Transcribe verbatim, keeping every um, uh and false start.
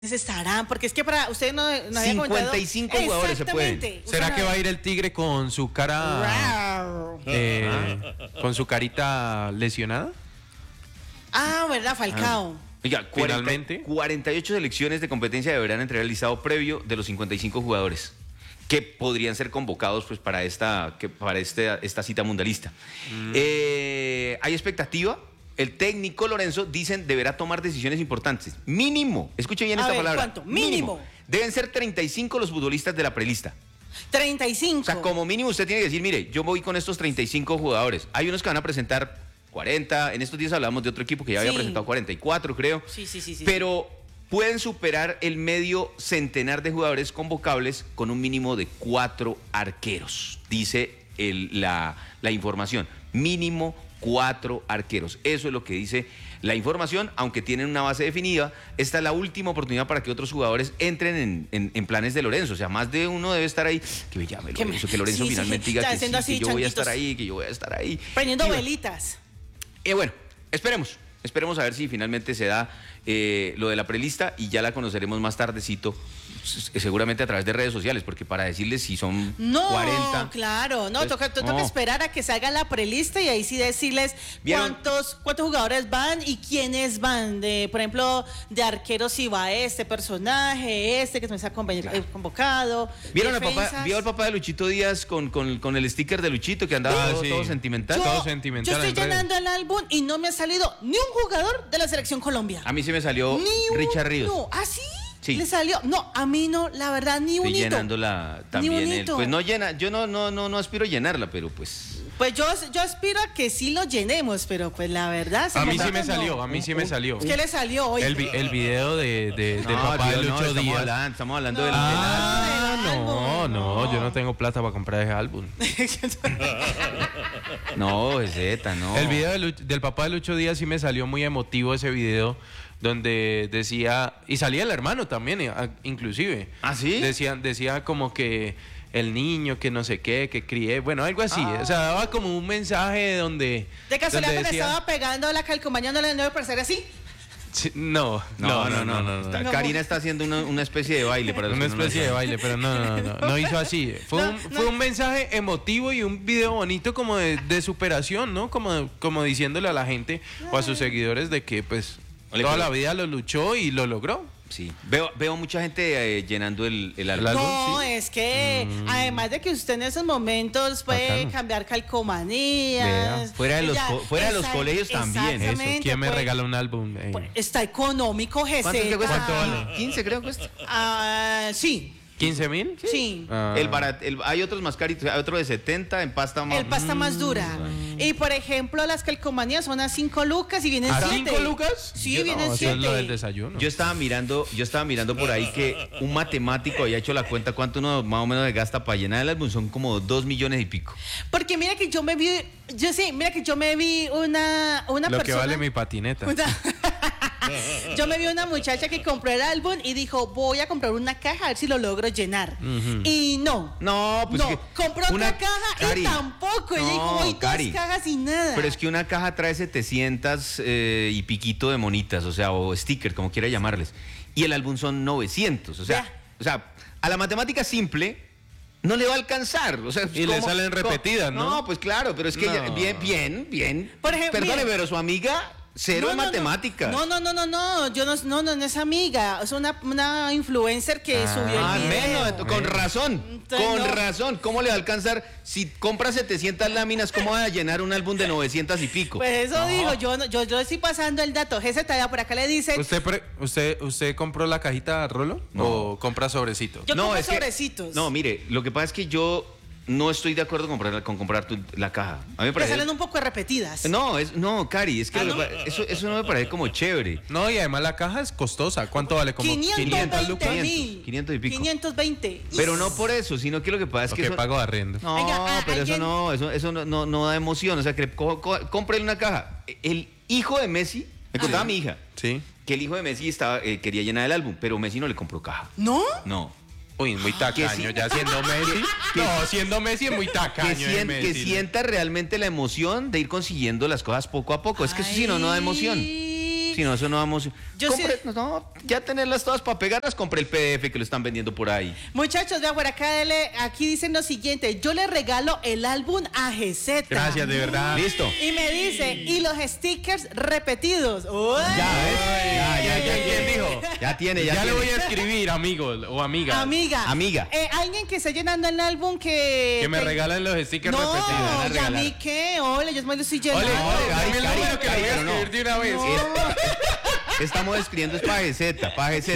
estarán? Porque es que para usted no, no había cincuenta y cinco comentado. jugadores se pueden. ¿Será Usted que no- va a ir el Tigre con su cara, eh, con su carita lesionada? Ah, ¿verdad, Falcao? Oiga, cuarenta, Finalmente. cuarenta y ocho selecciones de competencia deberán entregar el listado previo de los cincuenta y cinco jugadores que podrían ser convocados pues, para, esta, que, para este, esta cita mundialista. Mm. Eh, hay expectativa. El técnico Lorenzo, dicen, deberá tomar decisiones importantes. Mínimo, escuche bien A esta ver, palabra. ¿cuánto? Mínimo. Deben ser treinta y cinco los futbolistas de la prelista. treinta y cinco. O sea, como mínimo usted tiene que decir, mire, yo voy con estos treinta y cinco jugadores. Hay unos que van a presentar cuarenta. En estos días hablamos de otro equipo que ya había Sí. presentado cuarenta y cuatro, creo. Sí, sí, sí, sí. Pero pueden superar el medio centenar de jugadores convocables con un mínimo de cuatro arqueros, dice el, la, la información. Mínimo cuatro arqueros. Eso es lo que dice la información, aunque tienen una base definida. Esta es la última oportunidad para que otros jugadores entren en, en, en planes de Lorenzo. O sea, más de uno debe estar ahí. Que me llame Que me- Lorenzo, que Lorenzo sí, sí, finalmente sí. diga Ya, que, haciendo sí, así, que yo voy a changuitos. estar ahí, que yo voy a estar ahí. Prendiendo Y bueno, velitas. y bueno, esperemos. Esperemos a ver si finalmente se da eh, lo de la prelista y ya la conoceremos más tardecito, s- seguramente a través de redes sociales, porque para decirles si son No, cuarenta... claro, no, pues, toca, toca no. esperar a que salga la prelista y ahí sí decirles ¿Vieron? cuántos cuántos jugadores van y quiénes van. De, por ejemplo, de arqueros si va este personaje, este que se me está conven- eh, convocado. ¿Vieron al papá, defensas. ¿Vio al papá de Luchito Díaz con, con, con el sticker de Luchito que andaba Ah, todo, sí. todo sentimental? Yo, todo sentimental yo estoy en redes. llenando el álbum y no me ha salido ni un jugador de la selección Colombia. A mí sí me salió Ni Richard uno. Ríos. ¿Ah, sí? Sí. ¿Le salió? No, a mí no, la verdad, ni un Estoy hito. llenándola también. un el- hito. pues no llena, yo no, no, no, no aspiro a llenarla, pero pues... Pues yo, yo aspiro a que sí lo llenemos, pero pues la verdad... A mí señor sí me Tato, no. salió, a mí sí me salió. ¿Qué le salió hoy? El, vi- el video de, de- del No, papá de Dios, no, Lucho estamos Díaz. hablando, estamos hablando del... Ah, del no, álbum, no, no. yo no tengo plata para comprar ese álbum. del- No, Z, no. El video de Luch- del papá de Lucho Díaz sí me salió muy emotivo, ese video donde decía, y salía el hermano también, eh, inclusive. ¿Ah, sí? Decía, decía como que el niño, que no sé qué, que crié, bueno, algo así. Ah. O sea, daba como un mensaje donde... De casualidad donde que me decía- estaba pegando la calcomanía, no le debe parecer así. Sí, no, No, no, no, no. Está- no. Karina está haciendo una, una especie de baile para los Una que no lo especie de saben. baile, pero no, no, no, no, no hizo así. Fue, No, un, no. fue un mensaje emotivo y un video bonito como de, de superación, ¿no? Como, como diciéndole a la gente o a sus seguidores de que pues Ole, toda pero- la vida lo luchó y lo logró. Sí, veo, veo mucha gente eh, llenando el, el álbum. El álbum, No, sí. es que además de que usted en esos momentos puede Bacano. cambiar calcomanías. Vea, fuera de los ya, co- fuera de los esa- colegios también. Eso, exactamente, ¿quién me pues, regala un álbum? Eh, pues, está económico, G ¿Cuánto es que Z. cuesta? ¿Cuánto vale? quince creo que cuesta. Ah, sí, ¿quince mil? sí. Ah. El barat, el- hay otros más caritos, hay otro de setenta en pasta más. El pasta más dura. Y por ejemplo, las calcomanías son a cinco lucas y vienen ¿A siete. cinco lucas? Sí, Yo- vienen no, eso es lo del siete. desayuno. Yo estaba mirando, yo estaba mirando por ahí que un matemático había hecho la cuenta cuánto uno más o menos le gasta para llenar el álbum, son como dos millones y pico. Porque mira que yo me vi, yo sí, mira que yo me vi una, una lo persona. que vale mi patineta. Una- Yo me vi una muchacha que compró el álbum y dijo, voy a comprar una caja a ver si lo logro llenar. Y no. No, pues no, que compró una- otra caja Cari, y tampoco. Ella no, dijo, voy dos Cari. cajas y nada. Pero es que una caja trae setecientas eh, y piquito de monitas, o sea, o sticker, como quiera llamarles. Y el álbum son novecientos, o sea, Ya. o sea, a la matemática simple no le va a alcanzar. O sea, Y le ¿cómo- salen cómo? repetidas, ¿no? No, pues claro, pero es que No. ella- bien, bien, bien. Por ejemplo, Perdone, mire. pero su amiga, cero No, en no, no. matemáticas. No, no, no, no, no. Yo no, no, no, no es amiga. Es una, una influencer que subió Ah, el video. menos, ent- con razón, Entonces, con no. razón. ¿Cómo le va a alcanzar? Si compra setecientas láminas, ¿cómo va a llenar un álbum de novecientas y pico? Pues eso No. digo, yo, no- yo, yo estoy pasando el dato. G Z por acá le dice, ¿Usted, pre- usted, ¿Usted compró la cajita Rolo? No. ¿O compra sobrecito? yo compro es que- sobrecitos. no, mire, lo que pasa es que yo no estoy de acuerdo con comprar, con comprar tu- la caja. A mí me que parece... salen un poco repetidas. No, es, no, Cari, es que ¿Ah, lo que no? pa- eso, eso no me parece como chévere. No, y además la caja es costosa. ¿Cuánto vale? Como quinientos quinientas lucas. veinte mil. quinientos y pico. quinientos veinte. Pero no por eso, sino que lo que pasa es Lo que... que eso- pago de arriendo. No, Venga, ah, pero eso alguien- no, eso, eso no, no, no da emoción. O sea, que co- co- cómprele una caja. El hijo de Messi, me contaba mi hija, Sí. que el hijo de Messi estaba, eh, quería llenar el álbum, pero Messi no le compró caja. ¿No? No. Uy, muy Que tacaño. sí. Ya siendo Messi. No, siendo Messi es muy tacaño. Que, eh, sien- que Messi. sienta realmente la emoción de ir consiguiendo las cosas poco a poco. Es que eso sí no, no da emoción. Ay, sí. Si no, eso no vamos. Yo Compre- sí- no, ya tenerlas todas para pegarlas, compre el P D F que lo están vendiendo por ahí. Muchachos, vea por acá, dele- aquí dicen lo siguiente. Yo le regalo el álbum a G Z. Gracias, de verdad. Listo. Y me dice, y los stickers repetidos. ¡Uy! Ya, ¿ves? Ya, ya, ya. ¿Quién dijo? Ya tiene, ya, Ya le tiene. voy a escribir, amigo o amiga. Amiga. Amiga. Eh, alguien que esté llenando el álbum que... Que me te- regalen los stickers No, repetidos. van a ¿y a regalar. mí qué? Ole, yo me lo estoy llenando. Ole, ole, Cari, dame el Cari, número que le voy a Cari, no, no. escribir de una vez. Estamos escribiendo es para G Z, para G Z.